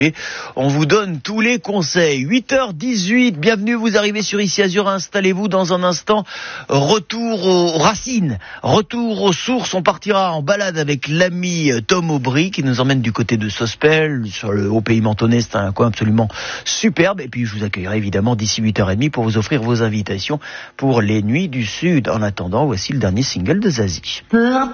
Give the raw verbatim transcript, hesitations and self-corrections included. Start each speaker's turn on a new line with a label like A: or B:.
A: On vous donne tous les conseils. huit heures dix-huit, bienvenue, vous arrivez sur Ici Azur, installez-vous dans un instant. Retour aux racines, retour aux sources. On partira en balade avec l'ami Tom Aubry qui nous emmène du côté de Sospel, sur le Haut-Pays Mentonnais. C'est un coin absolument superbe. Et puis je vous accueillerai évidemment d'ici huit heures trente pour vous offrir vos invitations pour les Nuits du Sud. En attendant, voici le dernier single de Zazie.